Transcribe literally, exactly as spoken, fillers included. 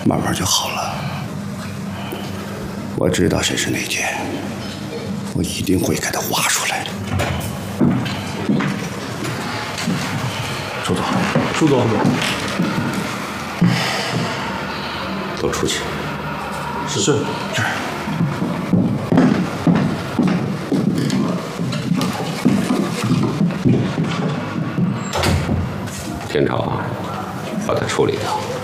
慢慢就好了。我知道谁是内奸，我一定会给他挖出来的。 周总， 朱总， 都出去。 是是。 天朝，把他处理掉。